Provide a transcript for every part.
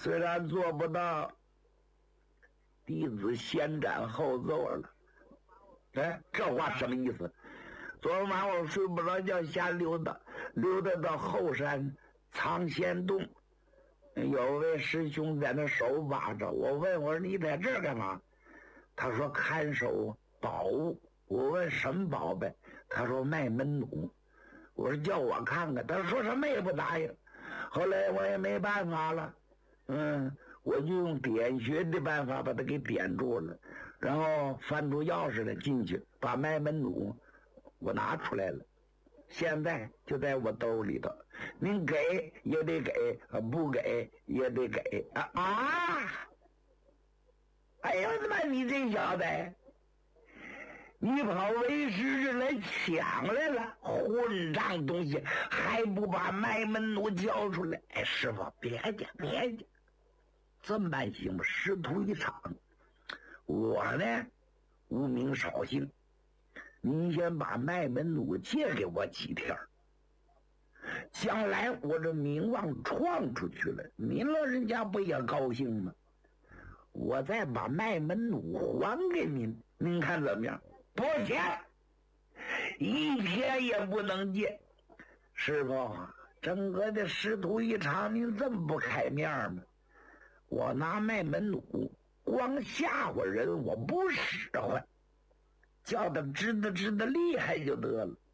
虽然做不到弟子先斩后奏了。哎，这话什么意思？昨晚我睡不着觉，瞎溜达到后山藏仙洞，有位师兄在那手把着我，问我说你在这儿干嘛？他说看守宝物。我问什么宝贝？他说卖门弩。我说叫我看看，他说什么也不答应。后来我也没办法了，我就用点穴的办法把他给点住了，然后翻出钥匙来进去，把卖门弩我拿出来了，现在就在我兜里头，您给也得给，不给也得给啊！哎呦我的妈！你这小子，你跑为师这来抢来了，混账东西，还不把卖门弩交出来！哎，师傅，别介，这么办行吗？师徒一场，我呢无名少姓，你先把卖门弩借给我几天，将来我这名望闯出去了，您老人家不也高兴吗？我再把卖门弩还给您，您看怎么样？不行，一天也不能借。师傅，整个的师徒一场，您这么不开面吗？我拿卖门弩光吓唬人，我不使唤，叫他知道厉害就得了。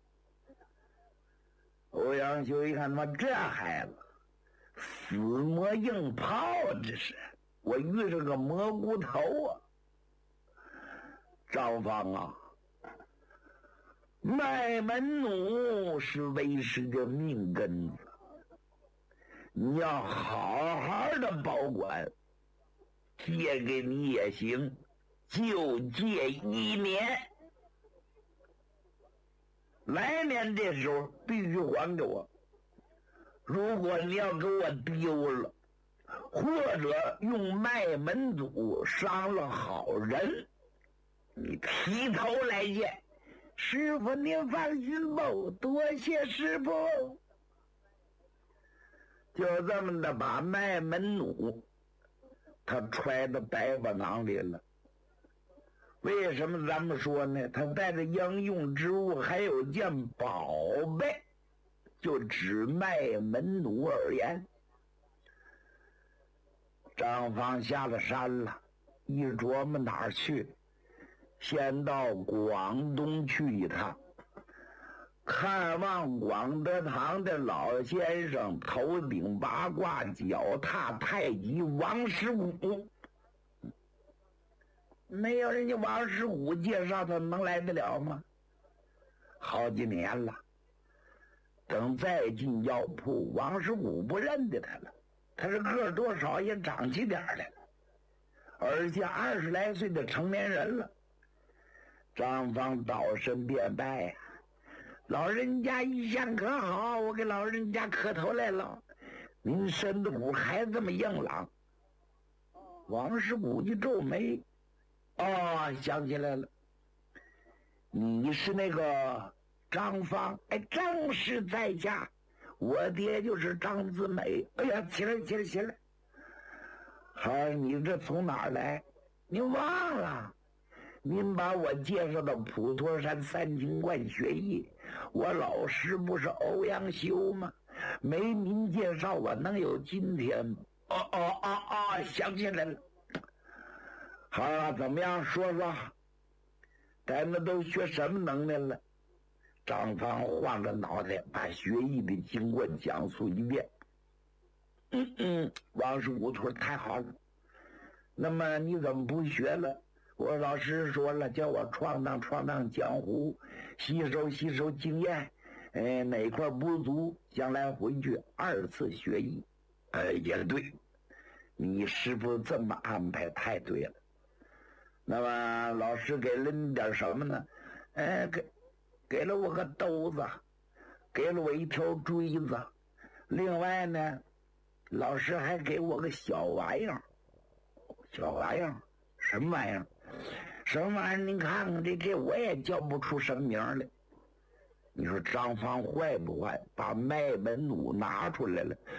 欧阳修一看，他妈这孩子死磨硬泡，这是我遇着个蘑菇头啊！张方啊，卖门弩是为师的命根子，你要好好的保管，借给你也行，就借1年，来年这时候必须还给我。如果你要给我丢了，或者用卖门弩伤了好人，你提头来见。师傅您放心吧，多谢师傅。就这么的把卖门弩他揣到白发囊里了。为什么咱们说呢？他带着应用之物，还有件宝贝，就只卖门弩而言。张方下了山了，一琢磨哪儿去，先到广东去一趟，看望广德堂的老先生，头顶八卦，脚踏太极王师傅。没有人家王师傅介绍，他能来得了吗？好几年了，等再进药铺，王师傅不认得他了。他这个多少也长起点来了，而且20来岁的成年人了。张方倒身便拜呀，老人家一向可好，我给老人家磕头来了。您身骨还这么硬朗。王师傅一皱眉，想起来了，你是那个张方？哎，正是在下，我爹就是张子美。哎呀，起来！好，你这从哪儿来？您忘了？您把我介绍到普陀山三清观学艺，我老师不是欧阳修吗？没您介绍，我能有今天吗？想起来了。好了，怎么样？说说，咱们都学什么能耐了？张方晃着脑袋，把学艺的经过讲述一遍。王师傅说太好了，那么你怎么不学了？我老师说了，叫我闯荡江湖，吸收经验，哪块不足，将来回去2次学艺。也对，你师傅这么安排太对了。那么老师给了你点什么呢？给了我个兜子，给了我一条锥子，另外呢，老师还给我个小玩意儿。什么玩意儿？您看看这我也叫不出什么名来。你说张方坏不坏？把卖门弩拿出来了，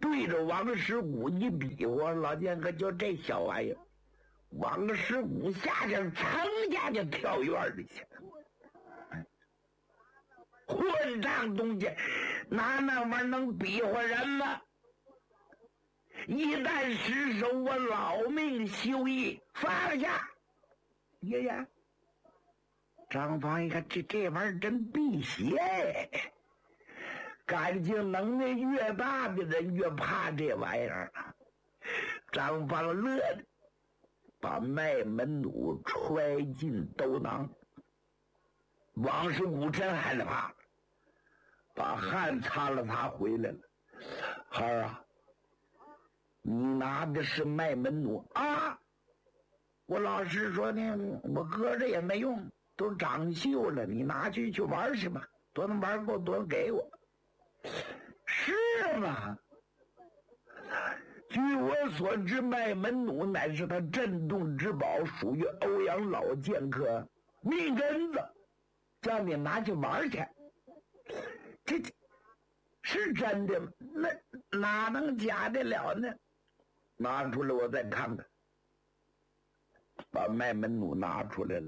对着王师古一比划，老剑客就这小玩意儿，王师古下去噌下去跳院里去了。混账东西，拿那玩意儿能比划人吗？一旦失手，我老命休矣！放下！爷爷，张芳一看这玩意儿真辟邪，感情能力越大的人越怕这玩意儿。张芳乐的把麦门弩揣进兜囊。王师古真害怕，把汗擦了擦回来了。孩儿啊，你拿的是麦门弩啊？我老师说呢，我搁着也没用，都长锈了，你拿去玩去吧，多能玩够多给我。是吗？据我所知，麦门弩乃是他镇洞之宝，属于欧阳老剑客命根子，叫你拿去玩去。这是真的吗？那哪能假的了呢？拿出来我再看看。把麦门弩拿出来了，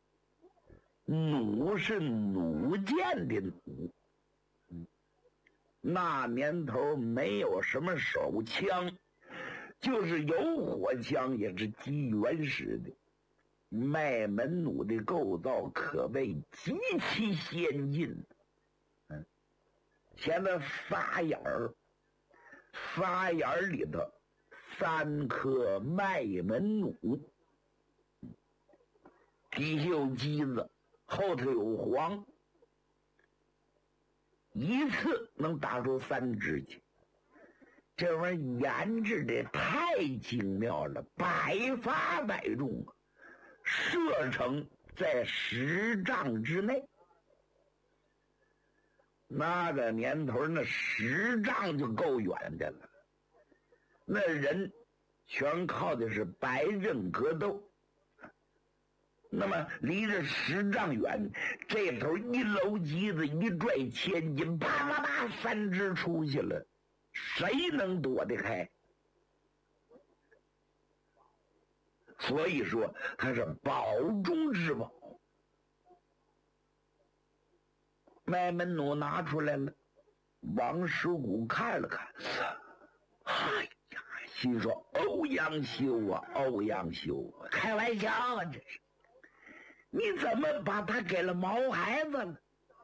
弩是弩箭的弩。那年头没有什么手枪，就是有火枪也是极原始的。麦门弩的构造可谓极其先进。现在发眼儿，发眼儿里头3颗麦门弩，底下有机子，后头有簧，一次能打出3支去。这玩意儿研制的太精妙了，百发百中，射程在10丈之内。那个年头，那10丈就够远的了。那人全靠的是白刃格斗。那么离着10丈远，这头一搂机子，一拽千斤，啪啪啪，3支出去了，谁能躲得开？所以说它是宝中之宝。麦门弩拿出来了，王师古看了看，哎呀，心说欧阳修啊，欧阳修啊，开玩笑啊，这是。你怎么把他给了毛孩子了？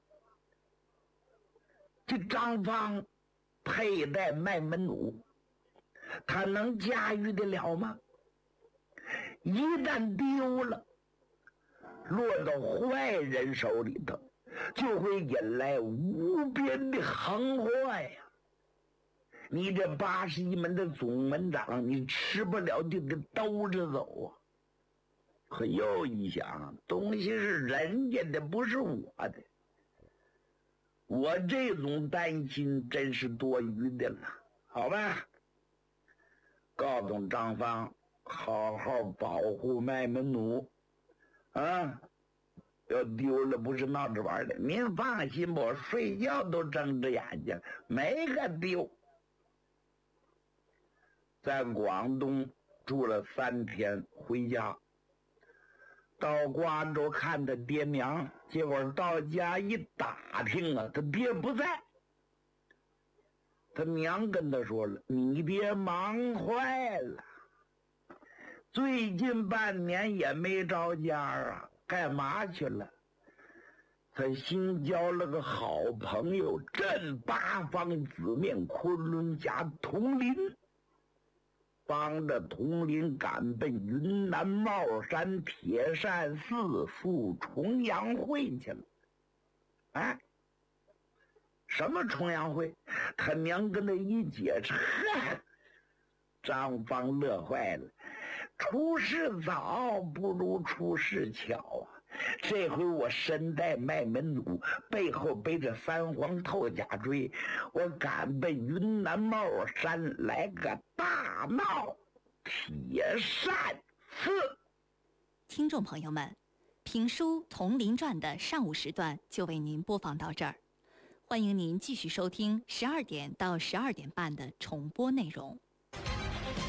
这张芳佩戴麦门弩，他能驾驭得了吗？一旦丢了，落到坏人手里头，就会引来无边的横祸呀！你这81门的总门长，你吃不了就得兜着走啊！可又一想，东西是人家的，不是我的，我这种担心真是多余的了。好吧，告诉张芳，好好保护麦门弩啊！要丢了不是闹着玩的，您放心吧，我睡觉都睁着眼睛，没个丢。在广东住了3天，回家。到瓜州看他爹娘，结果到家一打听啊，他爹不在。他娘跟他说了：“你爹忙坏了，最近半年也没着家啊，干嘛去了？”他新交了个好朋友，镇八方子面昆仑侠佟林，帮着佟林赶奔云南帽山铁扇寺赴重阳会去了。哎，什么重阳会？他娘跟他一解释，张芳乐坏了。出事早不如出事巧啊！这回我身带麦门弩，背后背着3黄透甲锥，我赶奔云南帽山来个大闹铁扇寺。 听众朋友们，评书《铜陵传》的上午时段就为您播放到这儿。 欢迎您继续收听12点到12点半的重播内容。